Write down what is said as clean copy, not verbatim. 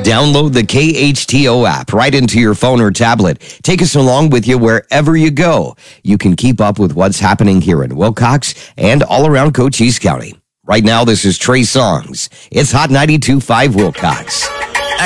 Download the KHTO app right into your phone or tablet. Take us along with you wherever you go. You can keep up with what's happening here in Wilcox and all around Cochise County. Right now, this is Trey Songs. It's Hot 92.5 Wilcox.